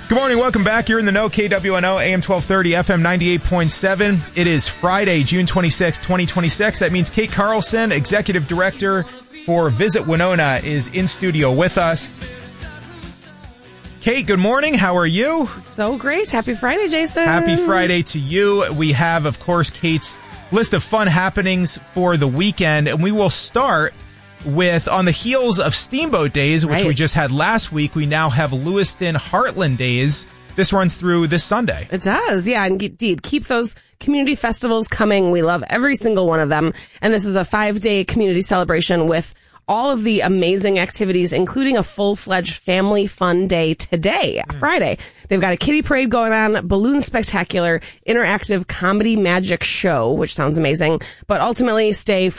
Good morning. Welcome back. You're in the know. KWNO, AM 1230, FM 98.7. It is Friday, June 26, 2026. That means Kate Carlson, Executive Director for Visit Winona, is in studio with us. Kate, good morning. How are you? So great. Happy Friday, Jason. Happy Friday to you. We have, of course, Kate's list of fun happenings for the weekend, and we will start with, on the heels of Steamboat Days, which we just had last week, we now have Lewiston Heartland Days. This runs through this Sunday. It does, yeah. Indeed, keep those community festivals coming. We love every single one of them. And this is a 5-day community celebration with all of the amazing activities, including a full-fledged family fun day today, Friday. They've got a kiddie parade going on, balloon spectacular, interactive comedy magic show, which sounds amazing, but ultimately stay